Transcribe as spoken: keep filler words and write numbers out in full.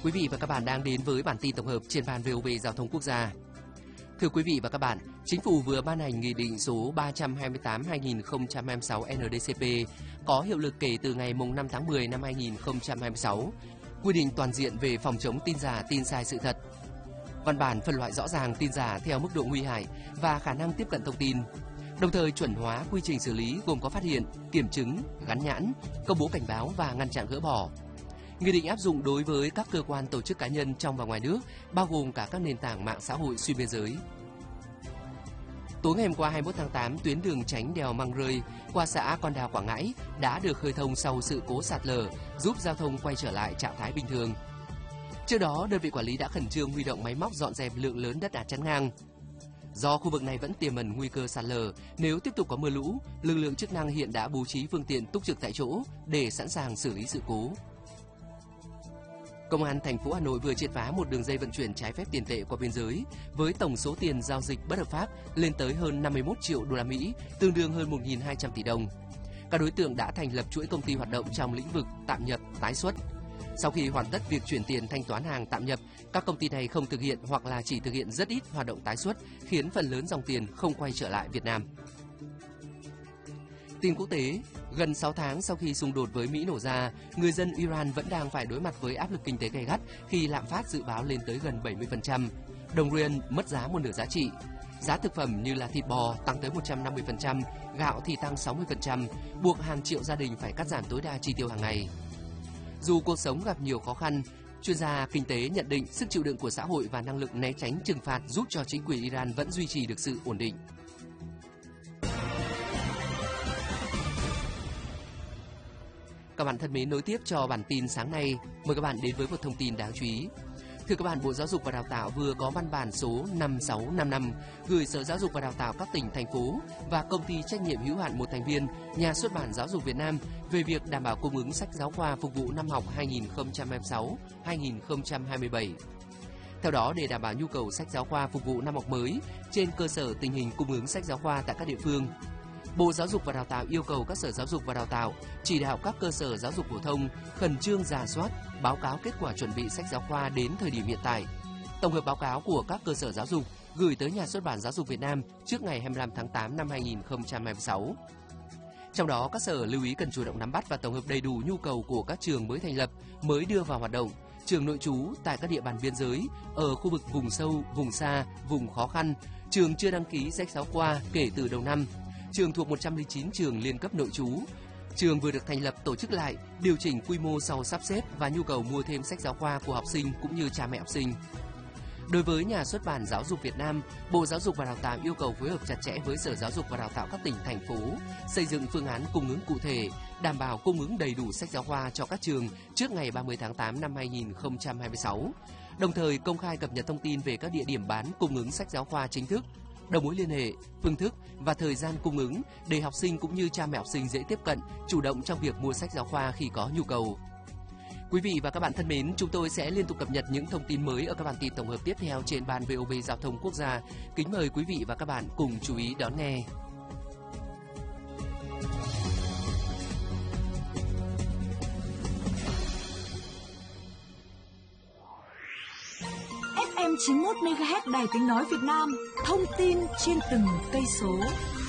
Quý vị và các bạn đang đến với bản tin tổng hợp trên ban vê o vê Giao thông Quốc gia. Thưa quý vị và các bạn, Chính phủ vừa ban hành Nghị định số ba trăm hai mươi tám trên hai nghìn không trăm hai mươi sáu en đê cê pê có hiệu lực kể từ ngày năm tháng mười năm hai nghìn không trăm hai mươi sáu, quy định toàn diện về phòng chống tin giả, tin sai sự thật. Văn bản phân loại rõ ràng tin giả theo mức độ nguy hại và khả năng tiếp cận thông tin, đồng thời chuẩn hóa quy trình xử lý gồm có phát hiện, kiểm chứng, gắn nhãn, công bố cảnh báo và ngăn chặn gỡ bỏ. Nghị định áp dụng đối với các cơ quan tổ chức cá nhân trong và ngoài nước, bao gồm cả các nền tảng mạng xã hội xuyên biên giới. Tối ngày hôm qua hai mươi mốt tháng tám, tuyến đường tránh đèo Măng Rơi qua xã Con Đào, Quảng Ngãi đã được khơi thông sau sự cố sạt lở, giúp giao thông quay trở lại trạng thái bình thường. Trước đó, đơn vị quản lý đã khẩn trương huy động máy móc dọn dẹp lượng lớn đất đá chắn ngang. Do khu vực này vẫn tiềm ẩn nguy cơ sạt lở, nếu tiếp tục có mưa lũ, lực lượng chức năng hiện đã bố trí phương tiện túc trực tại chỗ để sẵn sàng xử lý sự cố. Công an thành phố Hà Nội vừa triệt phá một đường dây vận chuyển trái phép tiền tệ qua biên giới với tổng số tiền giao dịch bất hợp pháp lên tới hơn năm mươi mốt triệu đô la Mỹ, tương đương hơn một nghìn hai trăm tỷ đồng. Các đối tượng đã thành lập chuỗi công ty hoạt động trong lĩnh vực tạm nhập, tái xuất. Sau khi hoàn tất việc chuyển tiền thanh toán hàng tạm nhập, các công ty này không thực hiện hoặc là chỉ thực hiện rất ít hoạt động tái xuất, khiến phần lớn dòng tiền không quay trở lại Việt Nam. Tin quốc tế, gần sáu tháng sau khi xung đột với Mỹ nổ ra, người dân Iran vẫn đang phải đối mặt với áp lực kinh tế gay gắt khi lạm phát dự báo lên tới gần bảy mươi phần trăm. Đồng rial mất giá một nửa giá trị. Giá thực phẩm như là thịt bò tăng tới một trăm năm mươi phần trăm, gạo thì tăng sáu mươi phần trăm, buộc hàng triệu gia đình phải cắt giảm tối đa chi tiêu hàng ngày. Dù cuộc sống gặp nhiều khó khăn, chuyên gia kinh tế nhận định sức chịu đựng của xã hội và năng lực né tránh trừng phạt giúp cho chính quyền Iran vẫn duy trì được sự ổn định. Các bạn thân mến, nối tiếp cho bản tin sáng nay, mời các bạn đến với một thông tin đáng chú ý. Thưa các bạn, Bộ Giáo dục và Đào tạo vừa có văn bản số năm sáu năm năm gửi Sở Giáo dục và Đào tạo các tỉnh, thành phố và công ty trách nhiệm hữu hạn một thành viên Nhà xuất bản Giáo dục Việt Nam về việc đảm bảo cung ứng sách giáo khoa phục vụ năm học hai nghìn không trăm hai mươi sáu hai nghìn không trăm hai mươi bảy. Theo đó, để đảm bảo nhu cầu sách giáo khoa phục vụ năm học mới trên cơ sở tình hình cung ứng sách giáo khoa tại các địa phương, Bộ Giáo dục và Đào tạo yêu cầu các sở giáo dục và đào tạo chỉ đạo các cơ sở giáo dục phổ thông khẩn trương rà soát, báo cáo kết quả chuẩn bị sách giáo khoa đến thời điểm hiện tại, tổng hợp báo cáo của các cơ sở giáo dục gửi tới Nhà xuất bản Giáo dục Việt Nam trước ngày hai mươi lăm tháng tám năm hai nghìn không trăm hai mươi sáu. Trong đó, các sở lưu ý cần chủ động nắm bắt và tổng hợp đầy đủ nhu cầu của các trường mới thành lập, mới đưa vào hoạt động, trường nội trú tại các địa bàn biên giới, ở khu vực vùng sâu, vùng xa, vùng khó khăn, trường chưa đăng ký sách giáo khoa kể từ đầu năm, trường thuộc một trăm lẻ chín trường liên cấp nội trú, trường vừa được thành lập tổ chức lại, điều chỉnh quy mô sau sắp xếp và nhu cầu mua thêm sách giáo khoa của học sinh cũng như cha mẹ học sinh. Đối với Nhà xuất bản Giáo dục Việt Nam, Bộ Giáo dục và Đào tạo yêu cầu phối hợp chặt chẽ với Sở Giáo dục và Đào tạo các tỉnh, thành phố, xây dựng phương án cung ứng cụ thể, đảm bảo cung ứng đầy đủ sách giáo khoa cho các trường trước ngày ba mươi tháng tám năm hai nghìn không trăm hai mươi sáu, đồng thời công khai cập nhật thông tin về các địa điểm bán cung ứng sách giáo khoa chính thức, đầu mối liên hệ, phương thức và thời gian cung ứng để học sinh cũng như cha mẹ học sinh dễ tiếp cận, chủ động trong việc mua sách giáo khoa khi có nhu cầu. Quý vị và các bạn thân mến, chúng tôi sẽ liên tục cập nhật những thông tin mới ở các bản tin tổng hợp tiếp theo trên ban vê o vê Giao thông Quốc gia. Kính mời quý vị và các bạn cùng chú ý đón nghe. ép em chín mươi mốt mê ga héc Đài Tiếng nói Việt Nam, thông tin trên từng cây số.